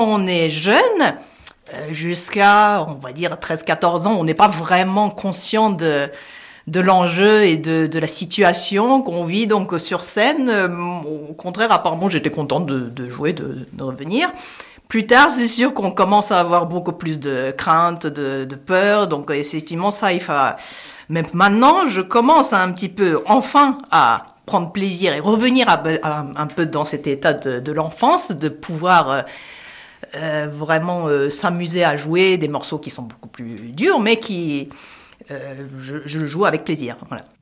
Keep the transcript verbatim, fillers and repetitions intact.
On est jeune, euh, jusqu'à, on va dire, treize quatorze ans, on n'est pas vraiment conscient de, de l'enjeu et de, de la situation qu'on vit donc sur scène. Euh, au contraire, apparemment, j'étais contente de, de jouer, de, de revenir. Plus tard, c'est sûr qu'on commence à avoir beaucoup plus de crainte, de, de peur. Donc, effectivement, ça, il faut... Même maintenant, je commence à un petit peu, enfin, à prendre plaisir et revenir à, à, un peu dans cet état de, de l'enfance, de pouvoir... Euh, Euh, vraiment euh, s'amuser à jouer des morceaux qui sont beaucoup plus durs, mais qui euh, je, je joue avec plaisir. Voilà.